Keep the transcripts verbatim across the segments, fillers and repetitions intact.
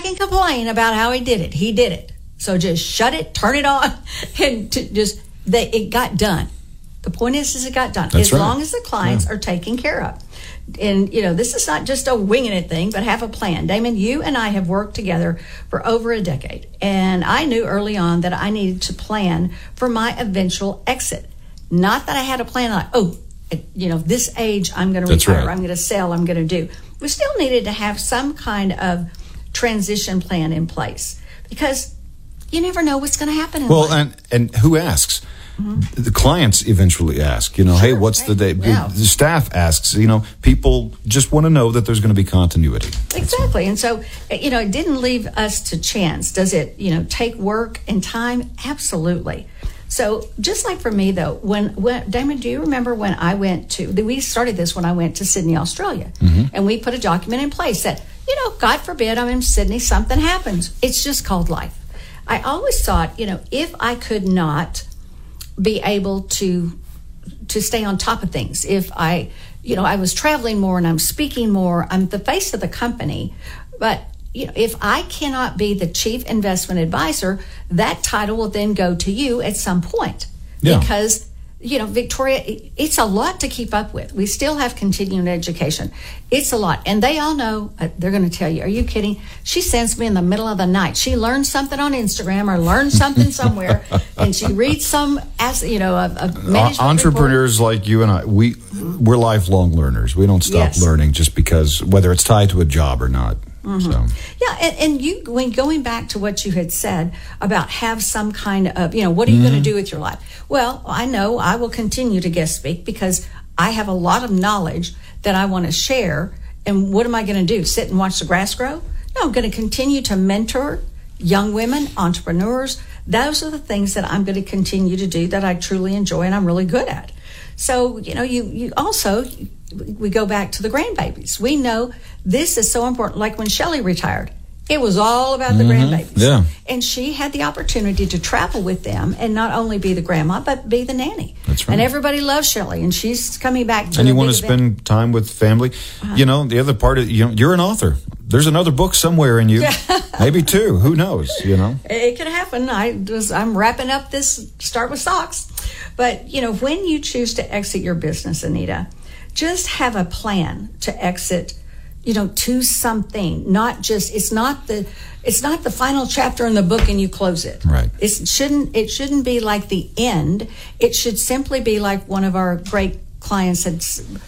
back and complain about how he did it. He did it. So just shut it, turn it on, and to just they, it got done. The point is, is it got done. That's as right. long as the clients yeah. are taken care of. And, you know, this is not just a winging it thing, but have a plan. Damon, you and I have worked together for over a decade. And I knew early on that I needed to plan for my eventual exit. Not that I had a plan like, oh, at, you know, this age, I'm going to retire, right. I'm going to sell, I'm going to do. We still needed to have some kind of transition plan in place because you never know what's going to happen in well, life. and, and who asks? Mm-hmm. The clients eventually ask, you know, sure, hey, what's right. the day? Wow. The staff asks, you know, people just want to know that there's going to be continuity. Exactly. And so, you know, it didn't leave us to chance. Does it, you know, take work and time? Absolutely. So just like for me, though, when, when Damon, do you remember when I went to, we started this when I went to Sydney, Australia, mm-hmm. and we put a document in place that, you know, God forbid I'm in Sydney, something happens. It's just called life. I always thought, you know, if I could not be able to to stay on top of things, if I, you know, I was traveling more and I'm speaking more, I'm the face of the company, but you know, if I cannot be the chief investment advisor, that title will then go to you at some point. Yeah. Because, you know, Victoria, it's a lot to keep up with. We still have continuing education. It's a lot. And they all know, uh, they're going to tell you, are you kidding? She sends me in the middle of the night. She learns something on Instagram or learns something somewhere, and she reads some, as you know, a, a management uh, entrepreneurs report. like you and I, we, we're lifelong learners. We don't stop Yes. learning just because, whether it's tied to a job or not. Mm-hmm. So. Yeah, and, and you, when going back to what you had said about have some kind of, you know, what are you mm-hmm. going to do with your life? Well, I know I will continue to guest speak because I have a lot of knowledge that I want to share. And what am I going to do? Sit and watch the grass grow? No, I'm going to continue to mentor young women, entrepreneurs. Those are the things that I'm going to continue to do that I truly enjoy and I'm really good at. So, you know, you, you also, we go back to the grandbabies. We know this is so important. Like when Shelley retired, it was all about the mm-hmm. grandbabies. Yeah. And she had the opportunity to travel with them and not only be the grandma, but be the nanny. That's right. And everybody loves Shelley, and she's coming back to And you want to event. spend time with family. Uh-huh. You know, the other part of, you know, you're an author. There's another book somewhere in you. Yeah. Maybe two. Who knows, you know? It could happen. I was, I'm wrapping up this Start with Socks. But, you know, when you choose to exit your business, Anita, just have a plan to exit, you know, to something. Not just, it's not the, it's not the final chapter in the book and you close it. Right. It shouldn't, it shouldn't be like the end. It should simply be like one of our great clients said,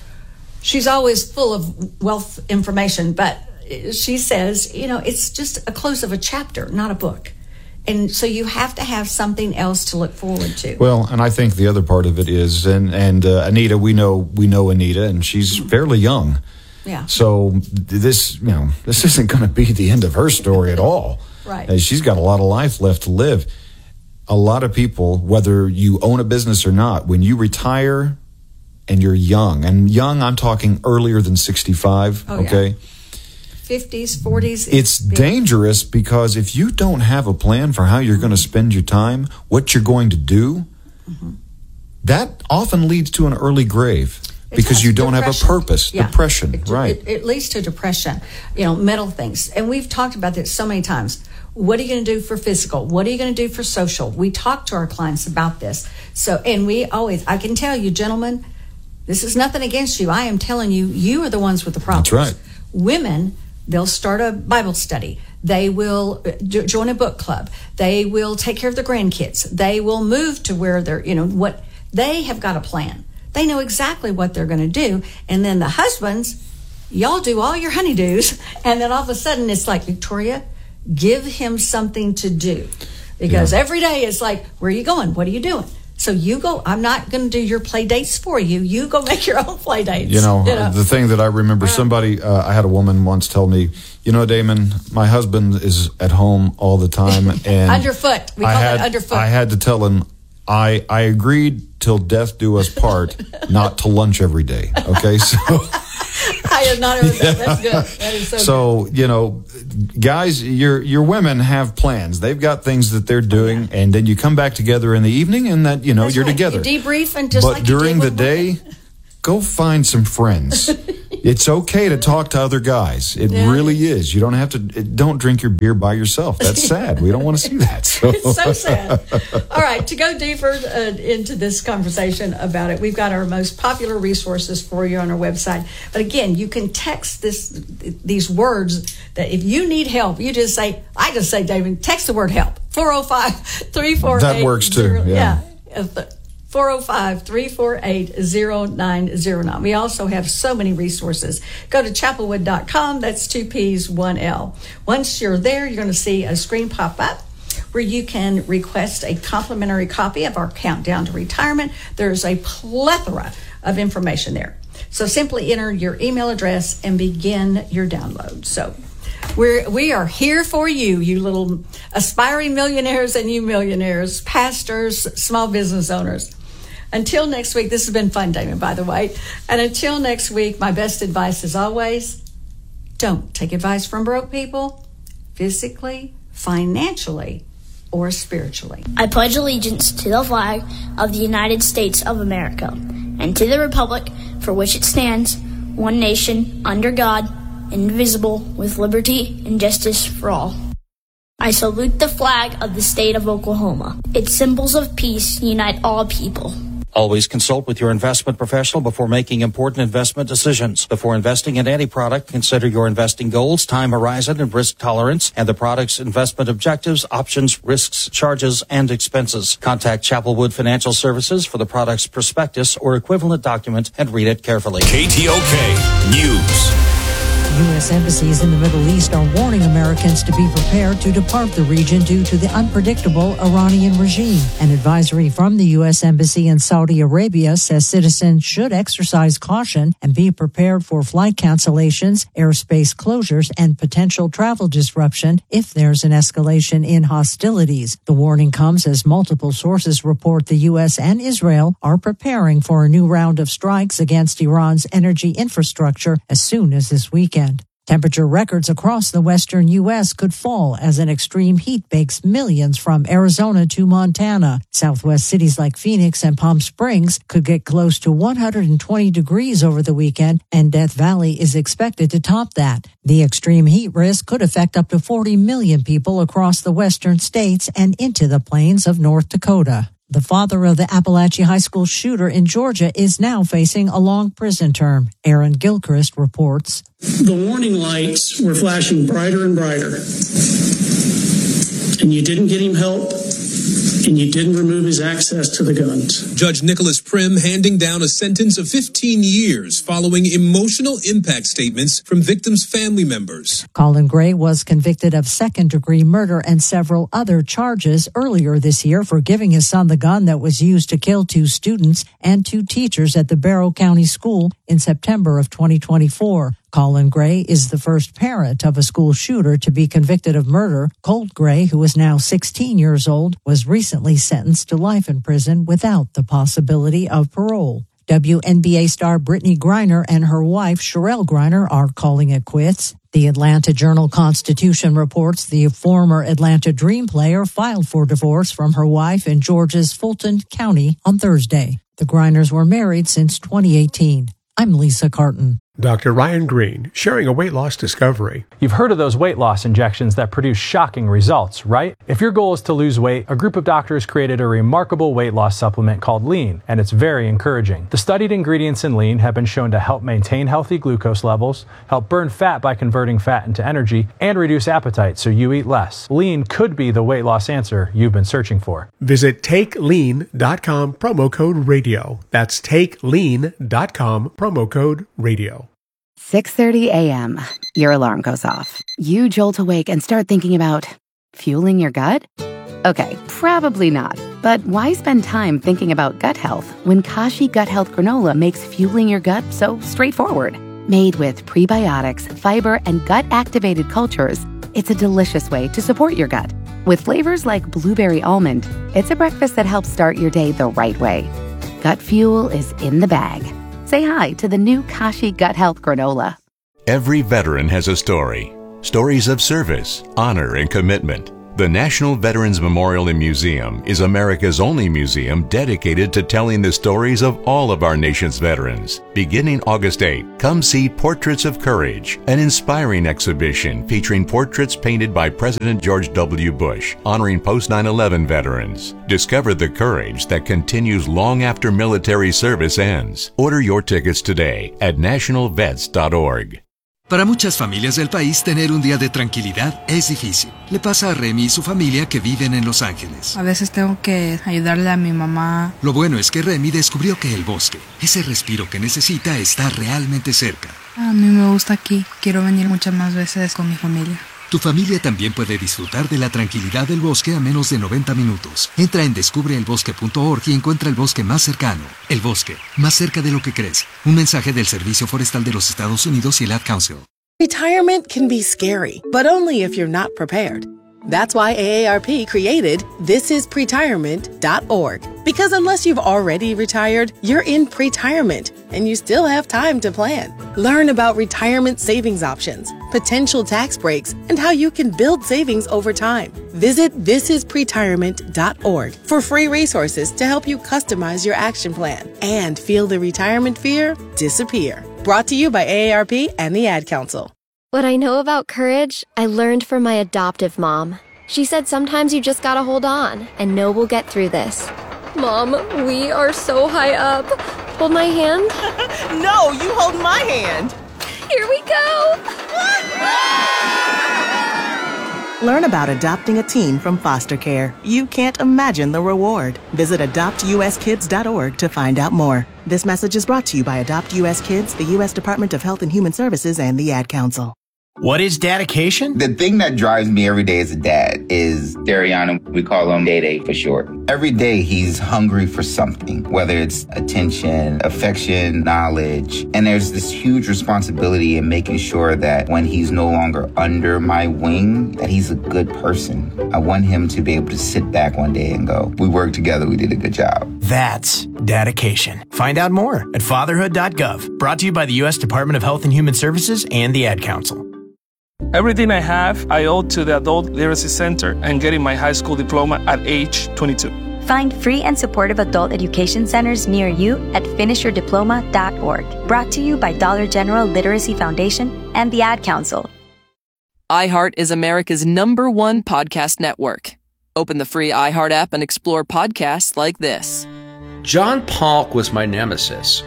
she's always full of wealth information, but she says, you know, it's just a close of a chapter, not a book. And so you have to have something else to look forward to. Well, and I think the other part of it is, and and uh, Anita, we know we know Anita, and she's fairly young. Yeah. So this, you know, this isn't going to be the end of her story at all. Right. Uh, she's got a lot of life left to live. A lot of people, whether you own a business or not, when you retire and you're young, and young, I'm talking earlier than sixty-five. Oh, okay. Yeah. fifties, forties. It's dangerous because if you don't have a plan for how you're going to spend your time, what you're going to do, mm-hmm. that often leads to an early grave It because does. you don't Depression. have a purpose. Yeah. Depression, it, right. It, it leads to depression, you know, mental things. And we've talked about this so many times. What are you going to do for physical? What are you going to do for social? We talk to our clients about this. So, and we always, I can tell you, gentlemen, this is nothing against you. I am telling you, you are the ones with the problems. That's right. Women, they'll start a Bible study. They will jo- join a book club. They will take care of their grandkids. They will move to where they're, you know, what they have got a plan. They know exactly what they're going to do. And then the husbands, y'all do all your honeydews. And then all of a sudden it's like, Victoria, give him something to do. Because yeah. every day it's like, where are you going? What are you doing? So you go, I'm not going to do your play dates for you. You go make your own play dates. You know, you know? the thing that I remember, Uh, somebody, uh, I had a woman once tell me, you know, Damon, my husband is at home all the time. And underfoot. We I call had, it underfoot. I had to tell him, I, I agreed till death do us part, not to lunch every day. Okay, so... I have not heard that. That's good. That is so, so you know, guys, your your women have plans. They've got things that they're doing, yeah. and then you come back together in the evening, and that you know That's you're right. together. You debrief and just but like you during did the with day, women. go find some friends. It's okay to talk to other guys. It yeah. really is. You don't have to, don't drink your beer by yourself. That's sad. We don't want to see that. So. It's so sad. All right, to go deeper uh, into this conversation about it, we've got our most popular resources for you on our website. But again, you can text this these words that if you need help, you just say, I just say, David, text the word help. four oh five, three four eight. That works too. Yeah. yeah. four oh five, three four eight, oh nine oh nine. We also have so many resources. Go to chapelwood dot com. That's two P's, one L. Once you're there, you're going to see a screen pop up where you can request a complimentary copy of our Countdown to Retirement. There's a plethora of information there. So simply enter your email address and begin your download. So We're, we are here for you, you little aspiring millionaires and you millionaires, pastors, small business owners. Until next week, this has been fun, Damon, by the way. And until next week, my best advice is always, don't take advice from broke people, physically, financially, or spiritually. I pledge allegiance to the flag of the United States of America and to the republic for which it stands, one nation, under God, indivisible, with liberty and justice for all. I salute the flag of the state of Oklahoma. Its symbols of peace unite all people. Always consult with your investment professional before making important investment decisions. Before investing in any product, consider your investing goals, time horizon, and risk tolerance, and the product's investment objectives, options, risks, charges, and expenses. Contact Chapelwood Financial Services for the product's prospectus or equivalent document and read it carefully. K T O K News. U S embassies in the Middle East are warning Americans to be prepared to depart the region due to the unpredictable Iranian regime. An advisory from the U S Embassy in Saudi Arabia says citizens should exercise caution and be prepared for flight cancellations, airspace closures, and potential travel disruption if there's an escalation in hostilities. The warning comes as multiple sources report the U S and Israel are preparing for a new round of strikes against Iran's energy infrastructure as soon as this weekend. Temperature records across the western U S could fall as an extreme heat bakes millions from Arizona to Montana. Southwest cities like Phoenix and Palm Springs could get close to one hundred twenty degrees over the weekend, and Death Valley is expected to top that. The extreme heat risk could affect up to forty million people across the western states and into the plains of North Dakota. The father of the Appalachia High School shooter in Georgia is now facing a long prison term. Aaron Gilchrist reports. The warning lights were flashing brighter and brighter. And you didn't get him help, and you didn't remove his access to the guns. Judge Nicholas Prim handing down a sentence of fifteen years following emotional impact statements from victims' family members. Colin Gray was convicted of second-degree murder and several other charges earlier this year for giving his son the gun that was used to kill two students and two teachers at the Barrow County School in September of twenty twenty-four. Colin Gray is the first parent of a school shooter to be convicted of murder. Colt Gray, who is now sixteen years old, was recently sentenced to life in prison without the possibility of parole. W N B A star Brittany Griner and her wife, Sherelle Griner, are calling it quits. The Atlanta Journal-Constitution reports the former Atlanta Dream player filed for divorce from her wife in Georgia's Fulton County on Thursday. The Griners were married since twenty eighteen. I'm Lisa Carton. Doctor Ryan Green, sharing a weight loss discovery. You've heard of those weight loss injections that produce shocking results, right? If your goal is to lose weight, a group of doctors created a remarkable weight loss supplement called Lean, and it's very encouraging. The studied ingredients in Lean have been shown to help maintain healthy glucose levels, help burn fat by converting fat into energy, and reduce appetite so you eat less. Lean could be the weight loss answer you've been searching for. Visit take lean dot com, promo code radio. That's take lean dot com, promo code radio. six thirty a.m. Your alarm goes off. You jolt awake and start thinking about fueling your gut? Okay, probably not. But why spend time thinking about gut health when Kashi Gut Health Granola makes fueling your gut so straightforward? Made with prebiotics, fiber, and gut-activated cultures, it's a delicious way to support your gut. With flavors like blueberry almond, it's a breakfast that helps start your day the right way. Gut fuel is in the bag. Say hi to the new Kashi Gut Health Granola. Every veteran has a story. Stories of service, honor, and commitment. The National Veterans Memorial and Museum is America's only museum dedicated to telling the stories of all of our nation's veterans. Beginning August eighth, come see Portraits of Courage, an inspiring exhibition featuring portraits painted by President George W. Bush, honoring post nine eleven veterans. Discover the courage that continues long after military service ends. Order your tickets today at national vets dot org. Para muchas familias del país, tener un día de tranquilidad es difícil. Le pasa a Remy y su familia que viven en Los Ángeles. A veces tengo que ayudarle a mi mamá. Lo bueno es que Remy descubrió que el bosque, ese respiro que necesita, está realmente cerca. A mí me gusta aquí. Quiero venir muchas más veces con mi familia. Tu familia también puede disfrutar de la tranquilidad del bosque a menos de noventa minutos. Entra en descubre el bosque punto org y encuentra el bosque más cercano. El bosque, más cerca de lo que crees. Un mensaje del Servicio Forestal de los Estados Unidos y el Ad Council. Retirement can be scary, but only if you're not prepared. That's why A A R P created this is pretirement dot org. Because unless you've already retired, you're in pretirement, and you still have time to plan. Learn about retirement savings options, potential tax breaks, and how you can build savings over time. Visit this is pretirement dot org for free resources to help you customize your action plan and feel the retirement fear disappear. Brought to you by A A R P and the Ad Council. What I know about courage, I learned from my adoptive mom. She said sometimes you just gotta hold on and know we'll get through this. Mom, we are so high up. Hold my hand. No, you hold my hand. Here we go. Learn about adopting a teen from foster care. You can't imagine the reward. Visit adopt u s kids dot org to find out more. This message is brought to you by Adopt U S Kids, the U S Department of Health and Human Services, and the Ad Council. What is dedication? The thing that drives me every day as a dad is Dariana. We call him Day Day for short. Every day he's hungry for something, whether it's attention, affection, knowledge. And there's this huge responsibility in making sure that when he's no longer under my wing, that he's a good person. I want him to be able to sit back one day and go, we worked together, we did a good job. That's dedication. Find out more at fatherhood dot gov. Brought to you by the U S Department of Health and Human Services and the Ad Council. Everything I have, I owe to the Adult Literacy Center and getting my high school diploma at age twenty-two. Find free and supportive adult education centers near you at finish your diploma dot org. Brought to you by Dollar General Literacy Foundation and the Ad Council. iHeart is America's number one podcast network. Open the free iHeart app and explore podcasts like this. John Polk was my nemesis.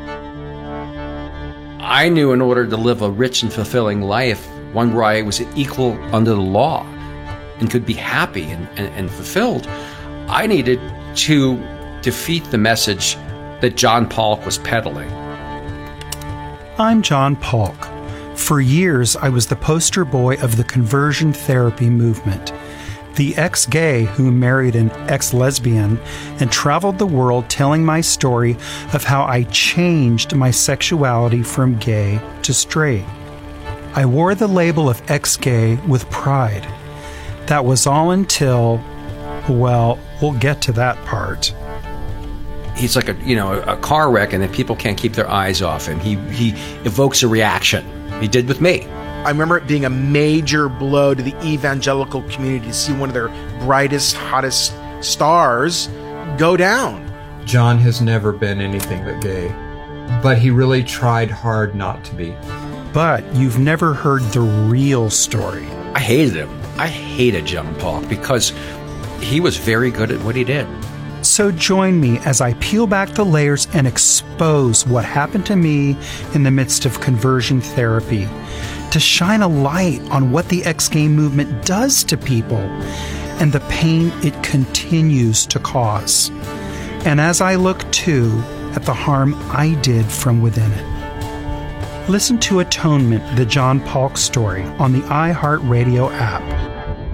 I knew in order to live a rich and fulfilling life, one where I was equal under the law and could be happy and, and, and fulfilled, I needed to defeat the message that John Polk was peddling. I'm John Polk. For years, I was the poster boy of the conversion therapy movement, the ex-gay who married an ex-lesbian and traveled the world telling my story of how I changed my sexuality from gay to straight. I wore the label of ex-gay with pride. That was all until, well, we'll get to that part. He's like a, you know, a car wreck, and then people can't keep their eyes off him. He he evokes a reaction. He did with me. I remember it being a major blow to the evangelical community to see one of their brightest, hottest stars go down. John has never been anything but gay, but he really tried hard not to be. But you've never heard the real story. I hated him. I hated John Polk because he was very good at what he did. So join me as I peel back the layers and expose what happened to me in the midst of conversion therapy, to shine a light on what the ex-gay movement does to people and the pain it continues to cause. And as I look too at the harm I did from within it. Listen to Atonement, the John Polk story on the iHeartRadio app.